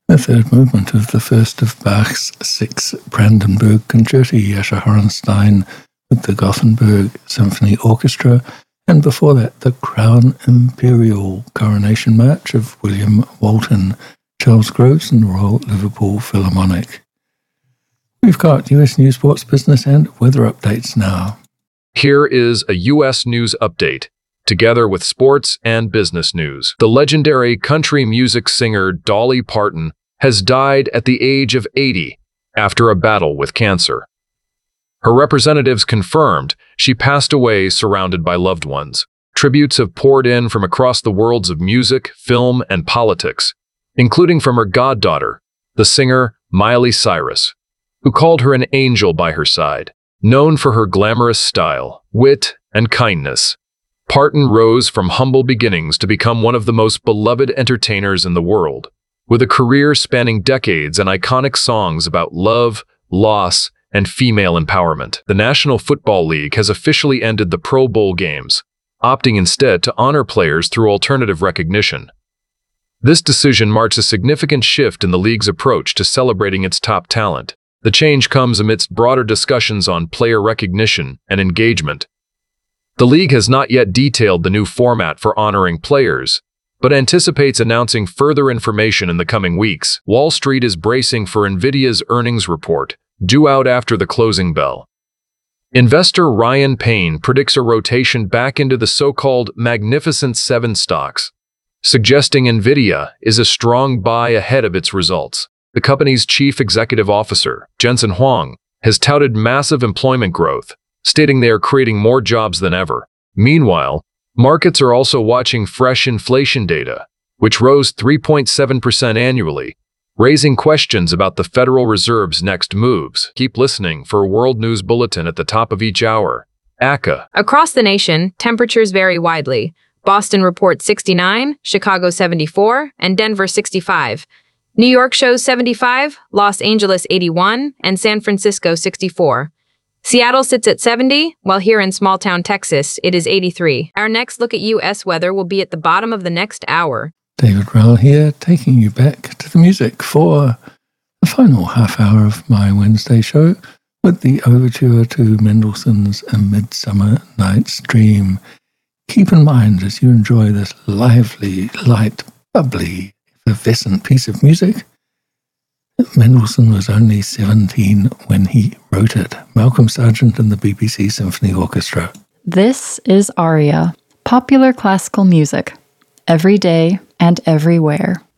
The third movement of the first of Bach's 6 Brandenburg Concerti, Jascha Hornstein with the Gothenburg Symphony Orchestra, and before that the Crown Imperial Coronation March of William Walton, Charles Gross and the Royal Liverpool Philharmonic. We've got US news, sports, business and weather updates now. Here is a U.S. news update, together with sports and business news. The legendary country music singer Dolly Parton has died at the age of 80 after a battle with cancer. Her representatives confirmed she passed away surrounded by loved ones. Tributes have poured in from across the worlds of music, film, and politics, including from her goddaughter, the singer Miley Cyrus, who called her an angel by her side. Known for her glamorous style, wit, and kindness, Parton rose from humble beginnings to become one of the most beloved entertainers in the world, with a career spanning decades and iconic songs about love, loss, and female empowerment. The National Football League has officially ended the Pro Bowl games, opting instead to honor players through alternative recognition. This decision marks a significant shift in the league's approach to celebrating its top talent. The change comes amidst broader discussions on player recognition and engagement. The league has not yet detailed the new format for honoring players, but anticipates announcing further information in the coming weeks. Wall Street is bracing for NVIDIA's earnings report, due out after the closing bell. Investor Ryan Payne predicts a rotation back into the so-called Magnificent Seven stocks, suggesting NVIDIA is a strong buy ahead of its results. The company's chief executive officer, Jensen Huang, has touted massive employment growth, stating they are creating more jobs than ever. Meanwhile, markets are also watching fresh inflation data, which rose 3.7% annually, raising questions about the Federal Reserve's next moves. Keep listening for a World News Bulletin at the top of each hour. ACA. Across the nation, temperatures vary widely. Boston reports 69, Chicago 74, and Denver 65. New York shows 75, Los Angeles 81, and San Francisco 64. Seattle sits at 70, while here in small-town Texas, it is 83. Our next look at U.S. weather will be at the bottom of the next hour. David Rowell here, taking you back to the music for the final half hour of my Wednesday show with the overture to Mendelssohn's A Midsummer Night's Dream. Keep in mind as you enjoy this lively, light, bubbly, effervescent piece of music, Mendelssohn was only 17 when he wrote it. Malcolm Sargent and the BBC Symphony Orchestra. This is ARIA, popular classical music, every day and everywhere.